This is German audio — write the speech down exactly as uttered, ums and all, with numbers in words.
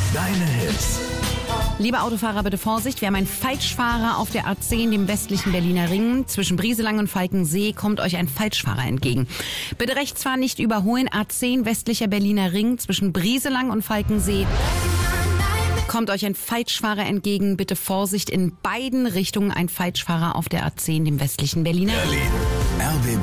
Deine Hits. Liebe Autofahrer, bitte Vorsicht. Wir haben einen Falschfahrer auf der A zehn, dem westlichen Berliner Ring. Zwischen Brieselang und Falkensee kommt euch ein Falschfahrer entgegen. Bitte rechts fahren, nicht überholen. A zehn, westlicher Berliner Ring. Zwischen Brieselang und Falkensee kommt euch ein Falschfahrer entgegen. Bitte Vorsicht, in beiden Richtungen ein Falschfahrer auf der A zehn, dem westlichen Berliner Ring. Berlin. R B B.